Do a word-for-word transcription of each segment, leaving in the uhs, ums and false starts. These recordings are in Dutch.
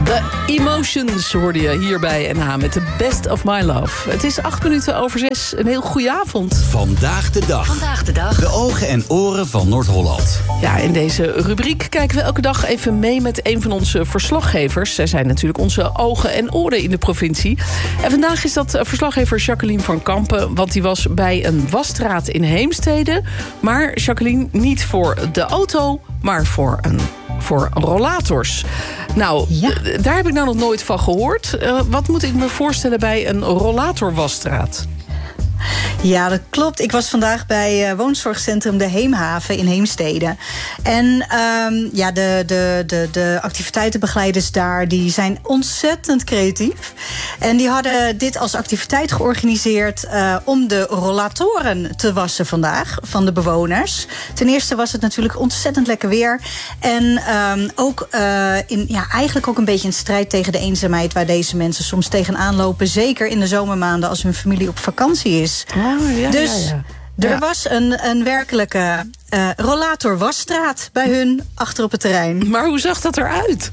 De Emotions hoorde je hierbij N H met de Best of My Love. Het is acht minuten over zes. Een heel goede avond. Vandaag de dag. Vandaag de dag. De ogen en oren van Noord-Holland. Ja, in deze rubriek kijken we elke dag even mee met een van onze verslaggevers. Zij zijn natuurlijk onze ogen en oren in de provincie. En vandaag is dat verslaggever Jacqueline van Kampen. Want die was bij een wasstraat in Heemstede. Maar Jacqueline, niet voor de auto, maar voor een... voor rollators. Nou, ja. d- daar heb ik nou nog nooit van gehoord. Uh, wat moet ik me voorstellen bij een rollatorwasstraat? Ja, dat klopt. Ik was vandaag bij uh, woonzorgcentrum De Heemhaven in Heemstede. En um, ja, de, de, de, de activiteitenbegeleiders daar die zijn ontzettend creatief. En die hadden dit als activiteit georganiseerd uh, om de rollatoren te wassen vandaag van de bewoners. Ten eerste was het natuurlijk ontzettend lekker weer. En um, ook uh, in, ja, eigenlijk ook een beetje een strijd tegen de eenzaamheid waar deze mensen soms tegenaan lopen. Zeker in de zomermaanden als hun familie op vakantie is. Oh, ja, dus ja, ja. er Ja. was een, een werkelijke uh, rollator-wasstraat bij hun achter op het terrein. Maar hoe zag dat eruit?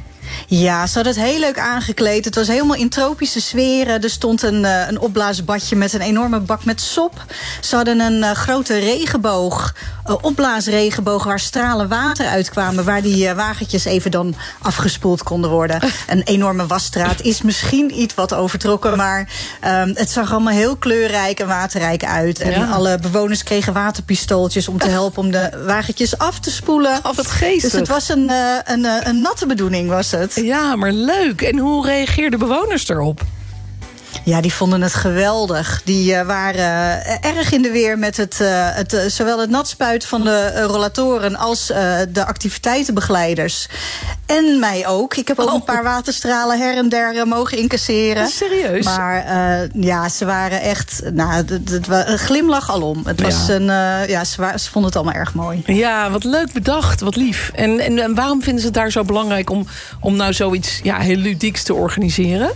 Ja, ze hadden het heel leuk aangekleed. Het was helemaal in tropische sferen. Er stond een, uh, een opblaasbadje met een enorme bak met sop. Ze hadden een uh, grote regenboog, uh, opblaasregenboog waar stralen water uitkwamen, waar die uh, wagentjes even dan afgespoeld konden worden. Een enorme wasstraat is misschien iets wat overtrokken, maar um, het zag allemaal heel kleurrijk en waterrijk uit. En Ja. alle bewoners kregen waterpistooltjes om te helpen om de wagentjes af te spoelen. Oh, wat geestig. Dus het was een, uh, een, uh, een natte bedoeling, was het. Ja, maar leuk. En hoe reageerden bewoners erop? Ja, die vonden het geweldig. Die uh, waren uh, erg in de weer met het, uh, het, uh, zowel het natspuiten van de uh, rollatoren als uh, de activiteitenbegeleiders. En mij ook. Ik heb ook Oh. een paar waterstralen her en der uh, mogen incasseren. Serieus? Maar uh, ja, ze waren echt... Nou, het, het, een glimlach alom. Het was Ja. een, uh, ja, ze, waren, ze vonden het allemaal erg mooi. Ja, wat leuk bedacht. Wat lief. En, en, en waarom vinden ze het daar zo belangrijk om, om nou zoiets ja, heel ludieks te organiseren?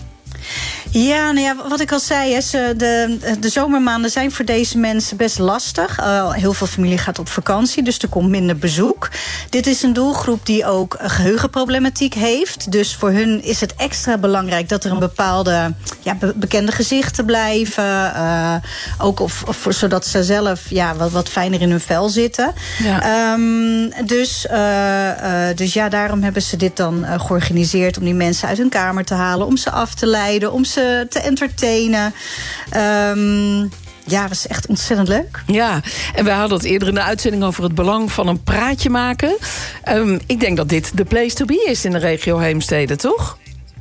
Ja, nou ja, wat ik al zei, is, de, de zomermaanden zijn voor deze mensen best lastig. Uh, heel veel familie gaat op vakantie, dus er komt minder bezoek. Dit is een doelgroep die ook geheugenproblematiek heeft. Dus voor hun is het extra belangrijk dat er een bepaalde ja, be- bekende gezichten blijven. Uh, ook of, of, zodat ze zelf ja, wat, wat fijner in hun vel zitten. Ja. Um, dus, uh, uh, dus ja, daarom hebben ze dit dan uh, georganiseerd om die mensen uit hun kamer te halen, om ze af te leiden, om ze te entertainen. Um, ja, dat is echt ontzettend leuk. Ja, en we hadden het eerder in de uitzending over het belang van een praatje maken. Um, ik denk dat dit de place to be is in de regio Heemstede, toch?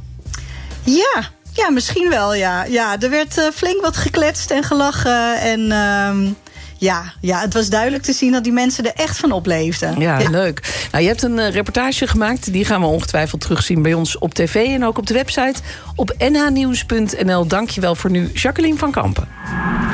Ja, ja, misschien wel, ja. Ja, er werd uh, flink wat gekletst en gelachen. En um, ja, ja, het was duidelijk te zien dat die mensen er echt van opleefden. Ja, ja. Leuk. Nou, je hebt een uh, reportage gemaakt. Die gaan we ongetwijfeld terugzien bij ons op tv en ook op de website op n h nieuws punt n l. Dank je wel voor nu, Jacqueline van Kampen.